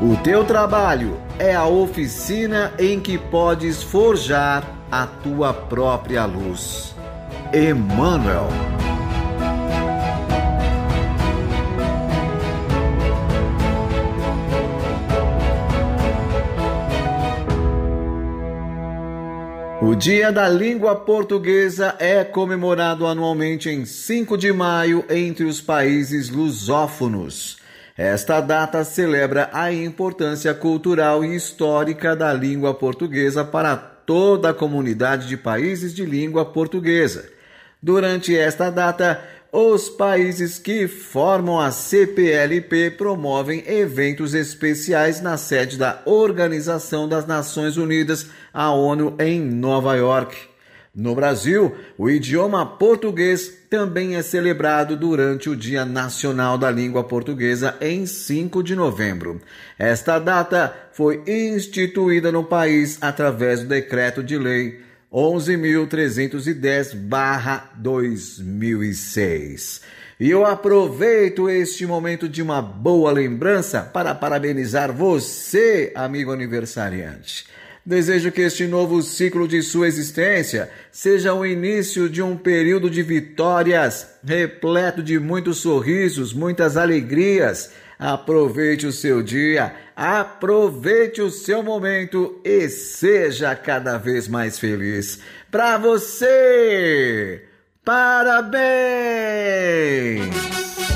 O teu trabalho é a oficina em que podes forjar a tua própria luz. Emmanuel. O Dia da Língua Portuguesa é comemorado anualmente em 5 de maio entre os países lusófonos. Esta data celebra a importância cultural e histórica da língua portuguesa para toda a comunidade de países de língua portuguesa. Durante esta data, os países que formam a CPLP promovem eventos especiais na sede da Organização das Nações Unidas, a ONU, em Nova York. No Brasil, o idioma português também é celebrado durante o Dia Nacional da Língua Portuguesa em 5 de novembro. Esta data foi instituída no país através do Decreto de Lei 11.310/2006. E eu aproveito este momento de uma boa lembrança para parabenizar você, amigo aniversariante. Desejo que este novo ciclo de sua existência seja o início de um período de vitórias, repleto de muitos sorrisos, muitas alegrias. Aproveite o seu dia, aproveite o seu momento e seja cada vez mais feliz. Para você, parabéns!